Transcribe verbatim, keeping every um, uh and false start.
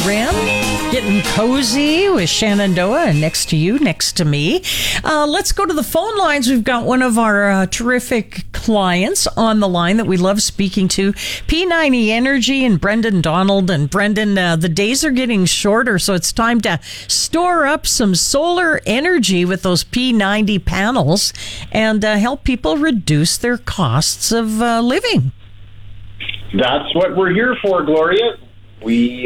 Ram, getting cozy with Shenandoah, and next to you, next to me. Uh, let's go to the phone lines. We've got one of our uh, terrific clients on the line that we love speaking to, P ninety Energy and Brendan Donald. And Brendan, uh, the days are getting shorter, so it's time to store up some solar energy with those P ninety panels and uh, help people reduce their costs of uh, living. That's what we're here for, Gloria. We